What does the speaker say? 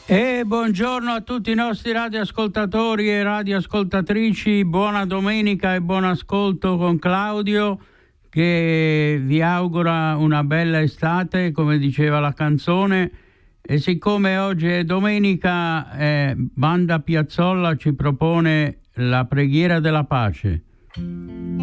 E buongiorno a tutti i nostri radioascoltatori e radioascoltatrici, buona domenica e buon ascolto con Claudio, che vi augura una bella estate, come diceva la canzone. E siccome oggi è domenica, Banda Piazzolla ci propone la preghiera della pace.